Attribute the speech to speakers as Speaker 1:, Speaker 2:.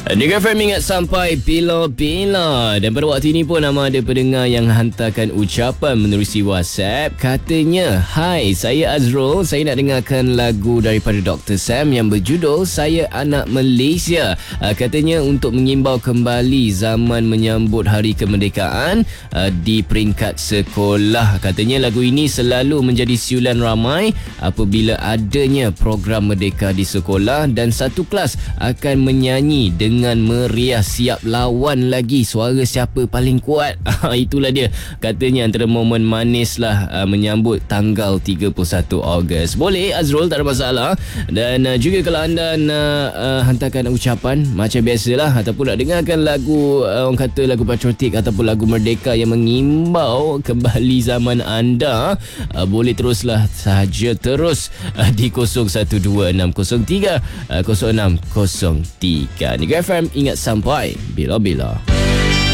Speaker 1: Dengar FM ingat sampai bila-bila. Dan pada waktu ini pun ada pendengar yang hantarkan ucapan menerusi WhatsApp. Katanya, "Hai, saya Azrul. Saya nak dengarkan lagu daripada Dr. Sam yang berjudul Saya Anak Malaysia." Katanya untuk mengimbau kembali zaman menyambut Hari Kemerdekaan di peringkat sekolah. Katanya lagu ini selalu menjadi siulan ramai apabila adanya program Merdeka di sekolah dan satu kelas akan menyanyi dengan meriah, siap lawan lagi suara siapa paling kuat. Itulah dia, katanya antara momen manis lah menyambut tanggal 31 Ogos. Boleh Azrul, tak ada masalah. Dan juga kalau anda nak hantarkan ucapan macam biasalah, ataupun nak dengarkan lagu orang kata lagu patriotik ataupun lagu merdeka yang mengimbau kembali zaman anda, boleh teruslah sahaja terus di 012603 0603. Ni FM ingat sampai bila-bila.